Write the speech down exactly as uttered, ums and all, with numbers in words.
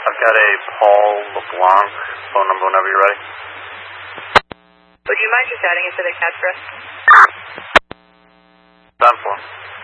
I've got a Paul LeBlanc phone number whenever you're ready. Would you mind just adding it to the catch for us? Done for.